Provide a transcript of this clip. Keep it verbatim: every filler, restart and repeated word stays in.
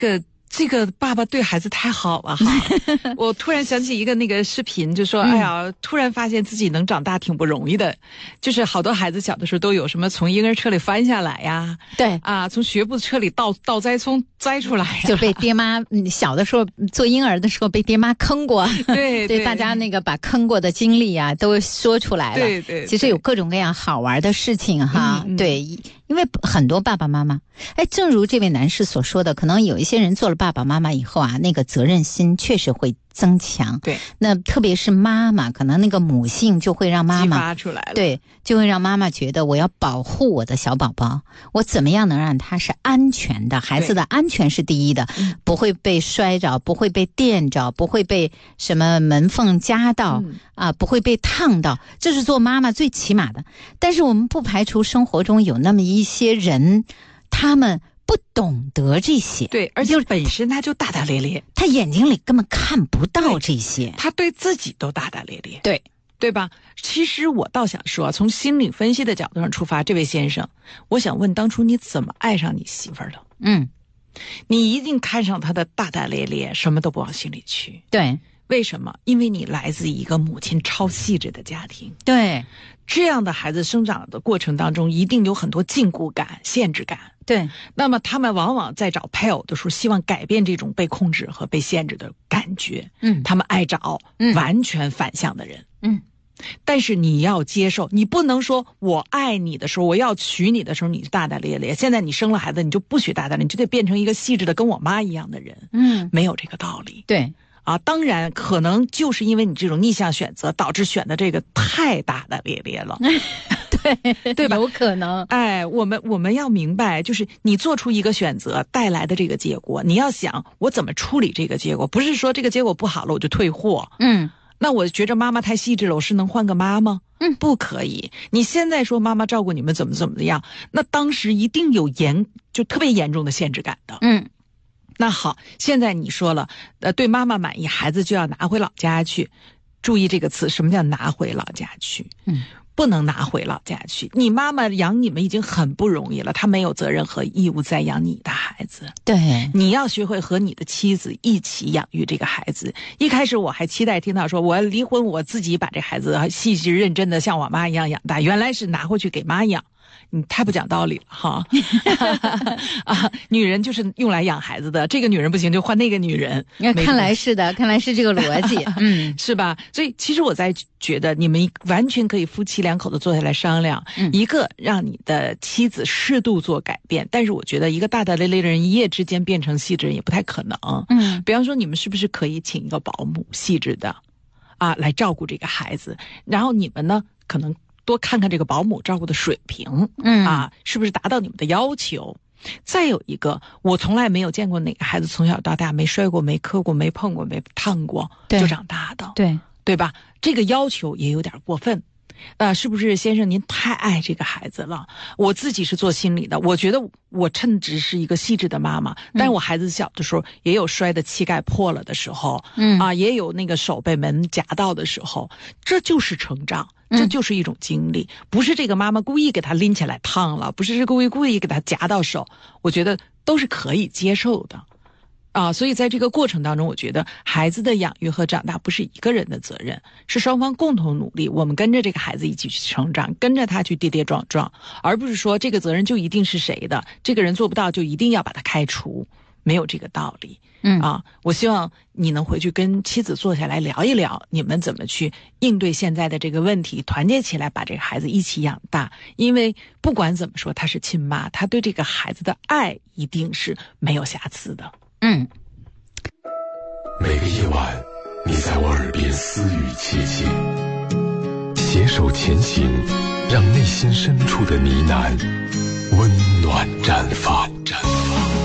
个。这个爸爸对孩子太好了哈！我突然想起一个那个视频，就说，哎呀，突然发现自己能长大挺不容易的，就是好多孩子小的时候都有什么从婴儿车里翻下来呀， 对啊，从学步车里倒倒栽葱栽出来呀， 就被爹妈小的时候做婴儿的时候被爹妈坑过， 对对，大家那个把坑过的经历啊都说出来了， 对 对, 对， 其实有各种各样好玩的事情哈， 嗯嗯对。因为很多爸爸妈妈，哎，正如这位男士所说的，可能有一些人做了爸爸妈妈以后啊，那个责任心确实会增强。 对， 那特别是妈妈，可能那个母性就会让妈妈激发出来了， 对，就会让妈妈觉得我要保护我的小宝宝，我怎么样能让他是安全的？孩子的安全是第一的，不会被摔着，不会被电着，不会被什么门缝夹到、嗯、啊，不会被烫到，这是做妈妈最起码的。但是我们不排除生活中有那么一些人，他们不懂得这些， 对，而且本身他就大大咧咧， 他眼睛里根本看不到这些， 他对自己都大大咧咧， 对对吧？其实我倒想说，从心理分析的角度上出发，这位先生，我想问，当初你怎么爱上你媳妇儿的？ 嗯， 你一定看上他的大大咧咧，什么都不往心里去。 对， 为什么？因为你来自一个母亲超细致的家庭。 对， 这样的孩子生长的过程当中，一定有很多禁锢感、限制感。 对， 那么他们往往在找配偶的时候，希望改变这种被控制和被限制的感觉。 嗯， 他们爱找完全反向的人。 嗯， 但是你要接受，你不能说我爱你的时候，我要娶你的时候，你大大咧咧。现在你生了孩子，你就不许大大咧咧，你就得变成一个细致的跟我妈一样的人。 嗯， 没有这个道理。 对。 啊，当然，可能就是因为你这种逆向选择，导致选的这个太大大咧咧了， 对对吧？ 有可能。 哎，我们我们要明白，就是你做出一个选择带来的这个结果，你要想我怎么处理这个结果，不是说这个结果不好了我就退货。 嗯， 那我觉着妈妈太细致了，我是能换个妈吗？ 嗯， 不可以。你现在说妈妈照顾你们怎么怎么样，那当时一定有严就特别严重的限制感的。 嗯。 那好，现在你说了，呃，对妈妈满意，孩子就要拿回老家去。注意这个词，什么叫拿回老家去？ 嗯， 不能拿回老家去。你妈妈养你们已经很不容易了，她没有责任和义务再养你的孩子。 对， 你要学会和你的妻子一起养育这个孩子。一开始我还期待听到说，我要离婚，我自己把这孩子细致认真的像我妈一样养大，原来是拿回去给妈养。你太不讲道理了哈！啊，女人就是用来养孩子的，这个女人不行就换那个女人。 看来是的，看来是这个逻辑，嗯， 是吧？所以其实我在觉得，你们完全可以夫妻两口子坐下来商量， 嗯、 一个让你的妻子适度做改变，但是我觉得一个大大咧咧的人一夜之间变成细致人也不太可能。 嗯， 比方说你们是不是可以请一个保姆，细致的，啊，来照顾这个孩子，然后你们呢可能。多看看这个保姆照顾的水平， 嗯啊，是不是达到你们的要求？再有一个，我从来没有见过哪个孩子从小到大没摔过、没磕过、没碰过、没烫过就长大的， 对对吧？这个要求也有点过分。呃，是不是先生您太爱这个孩子了？我自己是做心理的，我觉得我称职是一个细致的妈妈，但是我孩子小的时候也有摔的膝盖破了的时候， 嗯啊，也有那个手被门夹到的时候，这就是成长。这就是一种经历，不是这个妈妈故意给他拎起来烫了，不是故意故意给他夹到手，我觉得都是可以接受的，啊，所以在这个过程当中，我觉得孩子的养育和长大不是一个人的责任，是双方共同努力，我们跟着这个孩子一起去成长，跟着他去跌跌撞撞，而不是说这个责任就一定是谁的，这个人做不到就一定要把他开除，没有这个道理。 嗯啊，我希望你能回去跟妻子坐下来聊一聊，你们怎么去应对现在的这个问题，团结起来把这个孩子一起养大。因为不管怎么说，她是亲妈，她对这个孩子的爱一定是没有瑕疵的。 嗯， 每个夜晚，你在我耳边私语窃窃，携手前行，让内心深处的呢喃温暖绽放。绽放。